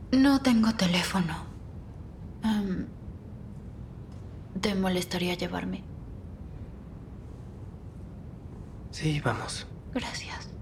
No tengo teléfono. ¿Te molestaría llevarme? Sí, vamos. Gracias.